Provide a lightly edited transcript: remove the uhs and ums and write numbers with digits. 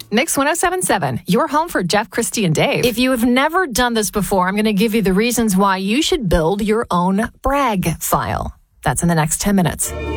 Mix 1077, your home for Jeff, Christy, and Dave. If you have never done this before, I'm going to give you the reasons why you should build your own brag file. That's in the next 10 minutes.